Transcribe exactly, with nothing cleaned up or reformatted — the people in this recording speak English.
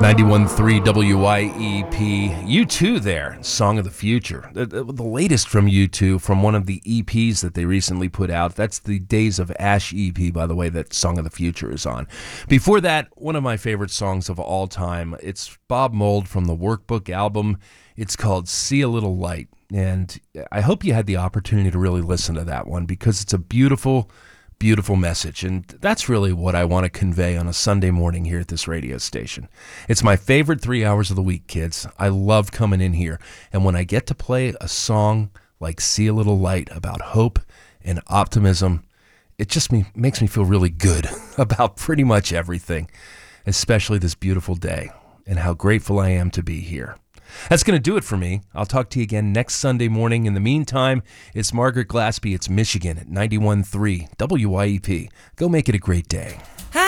ninety-one point three W Y E P. U two there, Song of the Future. The, the, the latest from U two, from one of the E Ps that they recently put out. That's the Days of Ash E P, by the way, that Song of the Future is on. Before that, one of my favorite songs of all time. It's Bob Mould from the Workbook album. It's called See a Little Light. And I hope you had the opportunity to really listen to that one, because it's a beautiful, beautiful message, and that's really what I want to convey on a Sunday morning here at this radio station. It's my favorite three hours of the week, kids. I love coming in here, and when I get to play a song like See a Little Light about hope and optimism, it just me, makes me feel really good about pretty much everything, especially this beautiful day, and how grateful I am to be here. That's going to do it for me. I'll talk to you again next Sunday morning. In the meantime, it's Margaret Glaspie. It's Michigan at ninety-one point three W Y E P. Go make it a great day.